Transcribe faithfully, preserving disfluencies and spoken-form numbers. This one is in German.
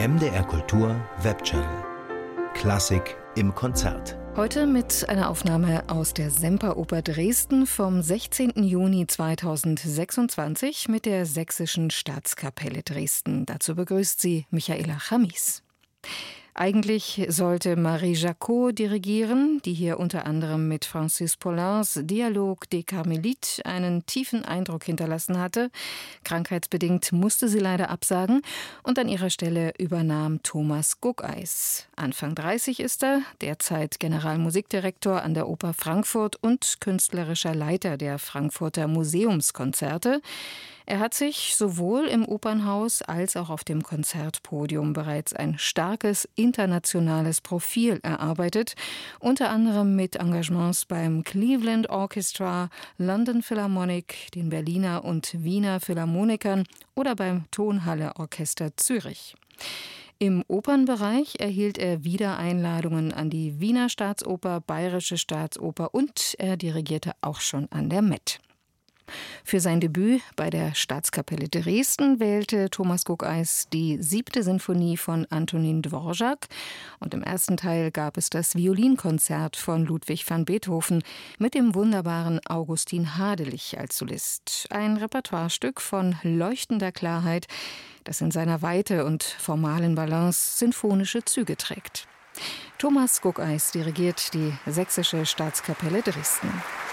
M D R Kultur Webchannel. Klassik im Konzert. Heute mit einer Aufnahme aus der Semperoper Dresden vom sechzehnten Juni zweitausendsechsundzwanzig mit der Sächsischen Staatskapelle Dresden. Dazu begrüßt sie Michaela Chamis. Eigentlich sollte Marie Jacot dirigieren, die hier unter anderem mit Francis Pollins Dialogue des Carmélites einen tiefen Eindruck hinterlassen hatte. Krankheitsbedingt musste sie leider absagen und an ihrer Stelle übernahm Thomas Guckeis. Anfang dreißig ist er, derzeit Generalmusikdirektor an der Oper Frankfurt und künstlerischer Leiter der Frankfurter Museumskonzerte. Er hat sich sowohl im Opernhaus als auch auf dem Konzertpodium bereits ein starkes internationales Profil erarbeitet, unter anderem mit Engagements beim Cleveland Orchestra, London Philharmonic, den Berliner und Wiener Philharmonikern oder beim Tonhalle Orchester Zürich. Im Opernbereich erhielt er wieder Einladungen an die Wiener Staatsoper, Bayerische Staatsoper und er dirigierte auch schon an der Met. Für sein Debüt bei der Staatskapelle Dresden wählte Thomas Guckeis die siebte Sinfonie von Antonin Dvorak und im ersten Teil gab es das Violinkonzert von Ludwig van Beethoven mit dem wunderbaren Augustin Hadelich als Solist. Ein Repertoirestück von leuchtender Klarheit, das in seiner Weite und formalen Balance sinfonische Züge trägt. Thomas Guckeis dirigiert die Sächsische Staatskapelle Dresden.